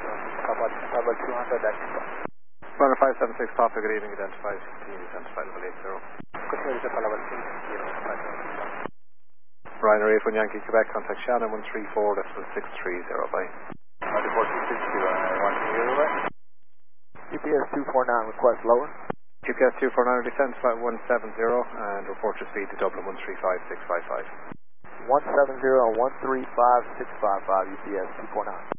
Level 200 Expo. Runner 576 Papa, good evening, identified, continue identified level 80. Continue to level 80. Ryanair 81 Yankee Quebec, contact Shannon 134, decimal 630, bye. 9460, GPS 249, request lower. GPS 249, descend flight 170, and report your speed to Dublin 135655. 170 and 135655, UPS 249.